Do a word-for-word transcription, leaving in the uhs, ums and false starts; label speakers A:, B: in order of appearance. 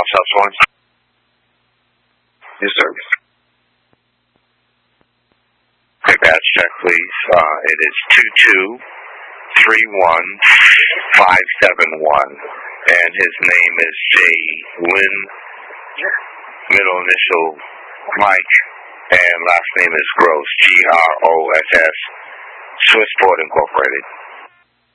A: South Swan. Yes, sir. Okay, badge check, please. Uh, it is two two three one five seven one, and his name is J. Lynn, middle initial Mike, and last name is Gross, G R O S S, Swissport Incorporated.